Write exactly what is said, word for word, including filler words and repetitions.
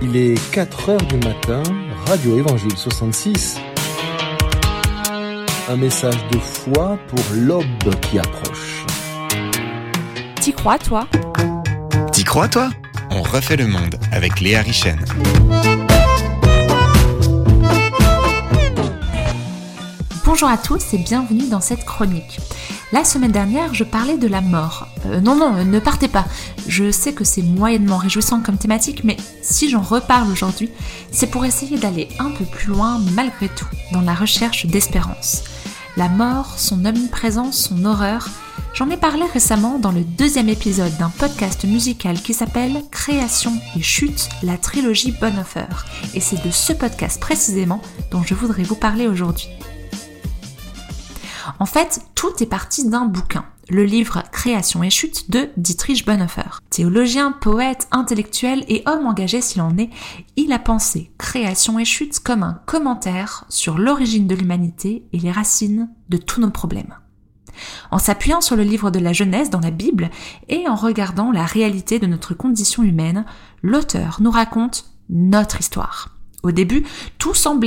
Il est quatre heures du matin, Radio Évangile soixante-six. Un message de foi pour l'aube qui approche. T'y crois, toi ? T'y crois, toi ? On refait le monde avec Léa Richen. Bonjour à tous et bienvenue dans cette chronique. La semaine dernière, je parlais de la mort. Euh, non, non, ne partez pas. Je sais que c'est moyennement réjouissant comme thématique, mais si j'en reparle aujourd'hui, c'est pour essayer d'aller un peu plus loin malgré tout, dans la recherche d'espérance. La mort, son omniprésence, son horreur, j'en ai parlé récemment dans le deuxième épisode d'un podcast musical qui s'appelle « Création et chute, la trilogie Bonhoeffer ». Et c'est de ce podcast précisément dont je voudrais vous parler aujourd'hui. En fait, tout est parti d'un bouquin, le livre « Création et chute » de Dietrich Bonhoeffer. Théologien, poète, intellectuel et homme engagé s'il en est, il a pensé « Création et chute » comme un commentaire sur l'origine de l'humanité et les racines de tous nos problèmes. En s'appuyant sur le livre de la Genèse dans la Bible et en regardant la réalité de notre condition humaine, l'auteur nous raconte notre histoire. Au début, tout semblait